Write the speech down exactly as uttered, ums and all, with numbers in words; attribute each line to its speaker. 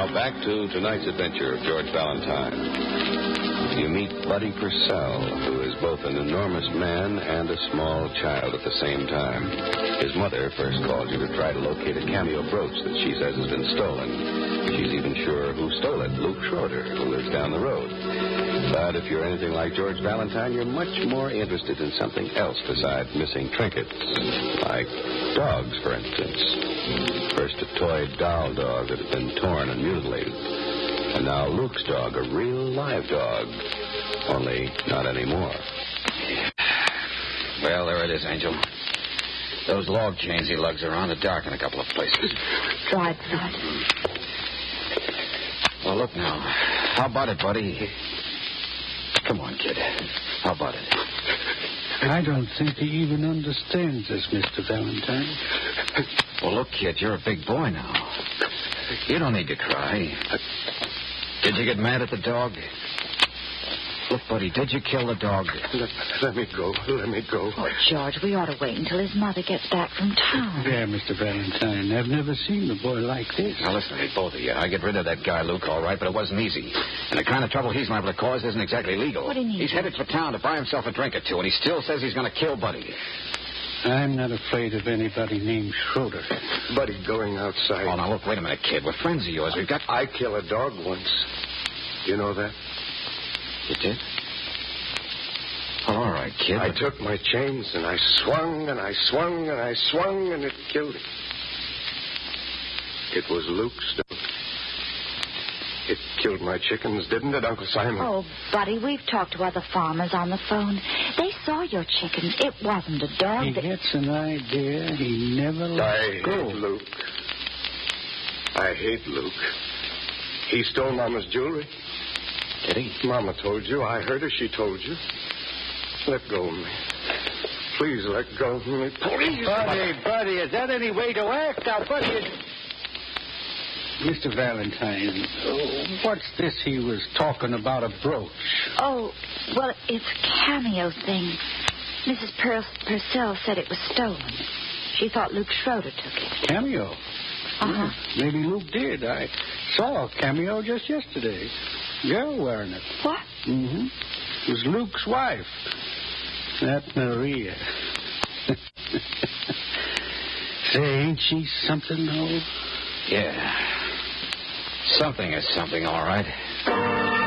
Speaker 1: back to tonight's adventure of George Valentine. You meet Buddy Purcell, who is both an enormous man and a small child at the same time. His mother first called you to try to locate a cameo brooch that she says has been stolen. She's even sure who stole it, Luke Schroeder, who lives down the road. But if you're anything like George Valentine, you're much more interested in something else besides missing trinkets, like dogs, for instance. First a toy doll dog that had been torn and mutilated. And now Luke's dog, a real live dog. Only not anymore.
Speaker 2: Well, there it is, Angel. Those log chains he lugs around are dark in a couple of places.
Speaker 3: Right, Bud.
Speaker 2: Well, look now. How about it, buddy? Come on, kid. How about it?
Speaker 4: I don't think he even understands this, Mister Valentine.
Speaker 2: Well, look, kid, you're a big boy now. You don't need to cry. Did you get mad at the dog? Look, buddy, did you kill the dog?
Speaker 5: Let, let me go. Let me go.
Speaker 3: Oh, George, we ought to wait until his mother gets back from town.
Speaker 4: There, Mister Valentine. I've never seen a boy like this.
Speaker 2: Now, listen to me, both of you. I get rid of that guy, Luke, all right, but it wasn't easy. And the kind of trouble he's liable to cause isn't exactly legal.
Speaker 3: What do you mean?
Speaker 2: He's headed for town to buy himself a drink or two, and he still says he's going to kill Buddy.
Speaker 4: I'm not afraid of anybody named Schroeder.
Speaker 5: Buddy going outside.
Speaker 2: Oh, now, look, wait a minute, kid. We're friends of yours. We've got...
Speaker 5: I killed a dog once. You know that?
Speaker 2: You did? All right, kid.
Speaker 5: I
Speaker 2: but...
Speaker 5: took my chains and I swung and I swung and I swung and it killed him. It was Luke's dog. It killed my chickens, didn't it, Uncle Simon?
Speaker 3: Oh, Buddy, we've talked to other farmers on the phone. They saw your chickens. It wasn't a dog.
Speaker 4: He
Speaker 3: that...
Speaker 4: gets an idea. He never lets
Speaker 5: I
Speaker 4: go.
Speaker 5: hate Luke. I hate Luke. He stole Mama's jewelry.
Speaker 2: Did he?
Speaker 5: Mama told you. I heard her. She told you. Let go of me. Please let go of me. Please.
Speaker 4: Buddy, Buddy, is that any way to act? Now, Buddy, is... Mister Valentine, oh, what's this he was talking about, a brooch?
Speaker 3: Oh, well, it's a cameo thing. Missus Pur- Purcell said it was stolen. She thought Luke Schroeder took it.
Speaker 4: Cameo?
Speaker 3: Uh-huh.
Speaker 4: Yeah, maybe Luke did. I saw a cameo just yesterday. Girl wearing it.
Speaker 3: What?
Speaker 4: Mm-hmm. It was Luke's wife. That Maria. Say, ain't she something, though?
Speaker 2: Yeah. Something is something, all right.